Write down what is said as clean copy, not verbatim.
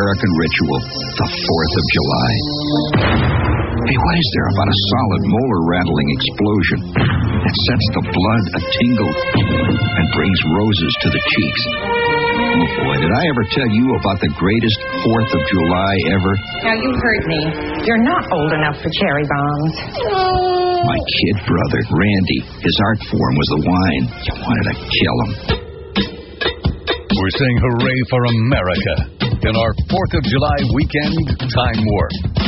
American ritual, the 4th of July. Hey, what is there about a solid molar-rattling explosion that sets the blood a-tingle and brings roses to the cheeks? Oh, boy, did I ever tell you about the greatest 4th of July ever? Now, you heard me. You're not old enough for cherry bombs. My kid brother, Randy, his art form was the wine. You wanted to kill him. We're saying hooray for America in our 4th of July weekend time warp.